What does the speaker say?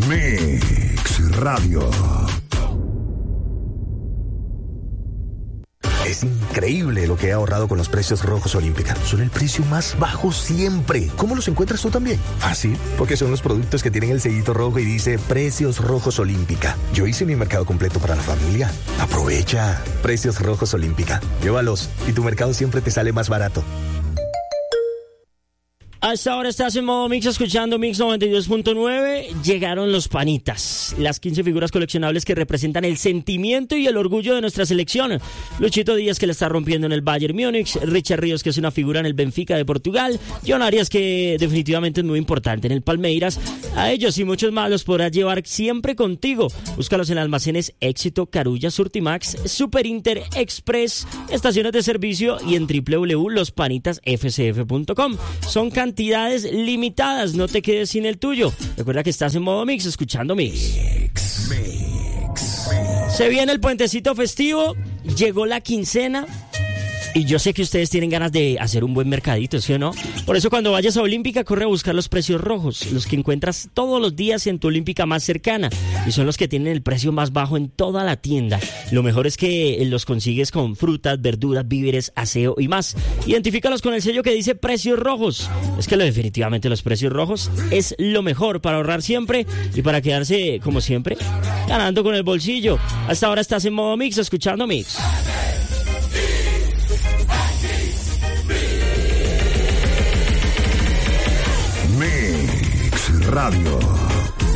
Mix Radio. Es increíble lo que he ahorrado con los precios rojos Olímpica. Son el precio más bajo siempre. ¿Cómo los encuentras tú también? Fácil, porque son los productos que tienen el sellito rojo y dice Precios Rojos Olímpica. Yo hice mi mercado completo para la familia. Aprovecha. Precios Rojos Olímpica. Llévalos y tu mercado siempre te sale más barato. Hasta ahora estás en modo Mix, escuchando Mix 92.9. Llegaron los panitas, las 15 figuras coleccionables que representan el sentimiento y el orgullo de nuestra selección. Luchito Díaz, que la está rompiendo en el Bayern Múnich. Richard Ríos, que es una figura en el Benfica de Portugal. John Arias, que definitivamente es muy importante en el Palmeiras. A ellos y muchos más los podrás llevar siempre contigo. Búscalos en almacenes Éxito, Carulla, Surtimax, Super Inter, Express, estaciones de servicio y en www.lospanitasfcf.com. Son cantidades limitadas, no te quedes sin el tuyo. Recuerda que estás en modo Mix, escuchando Mix. Se viene el puentecito festivo, llegó la quincena y yo sé que ustedes tienen ganas de hacer un buen mercadito, ¿sí o no? Por eso cuando vayas a Olímpica, corre a buscar los precios rojos, los que encuentras todos los días en tu Olímpica más cercana, y son los que tienen el precio más bajo en toda la tienda. Lo mejor es que los consigues con frutas, verduras, víveres, aseo y más. Identifícalos con el sello que dice precios rojos. Es que definitivamente los precios rojos es lo mejor para ahorrar siempre y para quedarse, como siempre, ganando con el bolsillo. Hasta ahora estás en modo Mix, escuchando Mix. Mix Radio.